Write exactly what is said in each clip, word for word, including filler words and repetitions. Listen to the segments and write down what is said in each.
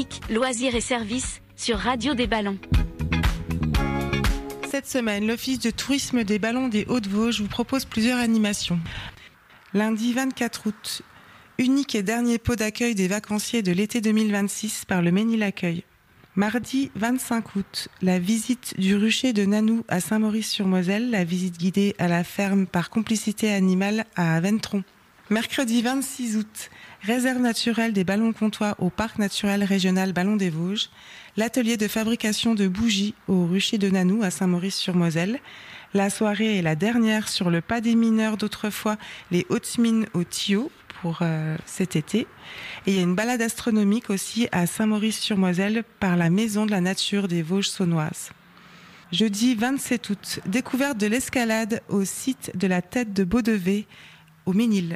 Loisirs et services sur Radio des Ballons. Cette semaine, l'Office de tourisme des Ballons des Hauts-de-Vosges vous propose plusieurs animations. Lundi vingt-quatre août, unique et dernier pot d'accueil des vacanciers de l'été deux mille vingt-six par le Ménil-Accueil. Mardi vingt-cinq août, la visite du rucher de Nanou à Saint-Maurice-sur-Moselle, la visite guidée à la ferme par complicité animale à Ventron. Mercredi vingt-six août, réserve naturelle des ballons comtois au parc naturel régional Ballons des Vosges, l'atelier de fabrication de bougies au rucher de Nanou à Saint-Maurice-sur-Moselle. La soirée est la dernière sur le pas des mineurs d'autrefois, les hautes mines au Tillot pour euh, cet été. Et il y a une balade astronomique aussi à Saint-Maurice-sur-Moselle par la Maison de la Nature des Vosges saunoises. Jeudi vingt-sept août, découverte de l'escalade au site de la Tête de Beaudevet au Ménil.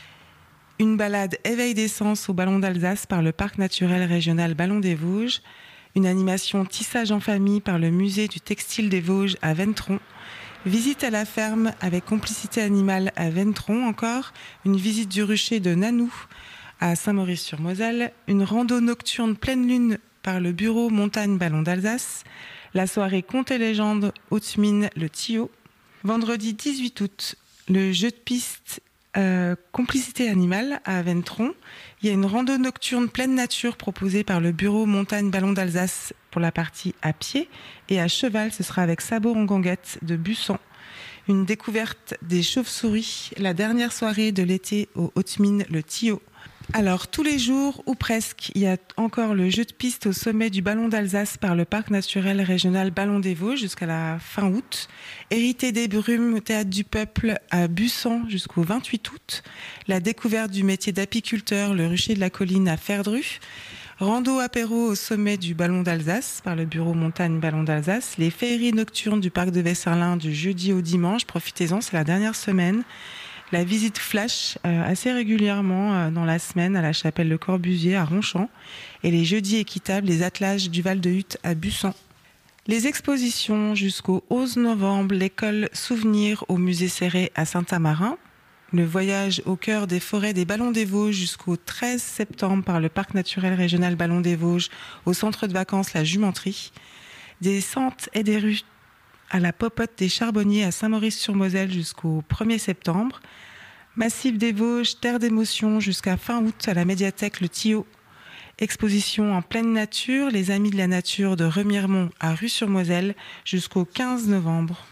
Une balade éveil des sens au Ballon d'Alsace par le parc naturel régional Ballons des Vosges. Une animation tissage en famille par le musée du textile des Vosges à Ventron. Visite à la ferme avec complicité animale à Ventron encore. Une visite du rucher de Nanou à Saint-Maurice-sur-Moselle. Une rando nocturne pleine lune par le bureau Montagne Ballons d'Alsace. La soirée Contes et légendes Haute-Mine le Tillot. Vendredi dix-huit août, le jeu de piste Euh, complicité animale à Ventron. Il y a une rando nocturne pleine nature proposée par le bureau Montagne Ballons d'Alsace pour la partie à pied, et à cheval ce sera avec Sabot en ganguette de Bussan. Une découverte des chauves-souris, la dernière soirée de l'été au Haute-Mine le Tillot. Alors tous les jours ou presque, il y a encore le jeu de piste au sommet du Ballon d'Alsace par le parc naturel régional Ballons des Vosges jusqu'à la fin août. Hérité des brumes au théâtre du peuple à Bussan jusqu'au vingt-huit août. La découverte du métier d'apiculteur, le rucher de la colline à Ferdru. Rando apéro au sommet du Ballon d'Alsace par le bureau Montagne Ballons d'Alsace. Les féeries nocturnes du parc de Vesserlin du jeudi au dimanche. Profitez-en, c'est la dernière semaine. La visite flash euh, assez régulièrement euh, dans la semaine à la chapelle Le Corbusier à Ronchamp, et les jeudis équitables, les attelages du Val de Hutte à Bussan. Les expositions jusqu'au onze novembre, l'école Souvenirs au musée Serré à Saint-Amarin, le voyage au cœur des forêts des Ballons des Vosges jusqu'au treize septembre par le parc naturel régional Ballons des Vosges au centre de vacances La Jumenterie, des sentes et des rues à la popote des Charbonniers à Saint-Maurice-sur-Moselle jusqu'au premier septembre. Massif des Vosges, terre d'émotion jusqu'à fin août à la médiathèque Le Tillot. Exposition en pleine nature, les Amis de la Nature de Remiremont à Rue-sur-Moselle jusqu'au quinze novembre.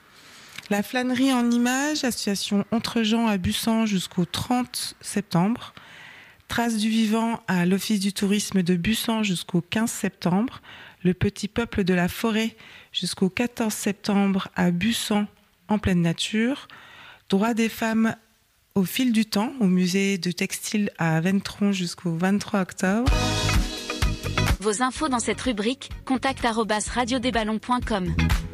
La flânerie en images, association Entre-Gens à Bussan jusqu'au trente septembre. Traces du vivant à l'Office du tourisme de Bussan jusqu'au quinze septembre. Le petit peuple de la forêt jusqu'au quatorze septembre à Bussan en pleine nature. Droits des femmes au fil du temps au musée de textile à Ventron jusqu'au vingt-trois octobre. Vos infos dans cette rubrique, contact arobase radio des ballons point com.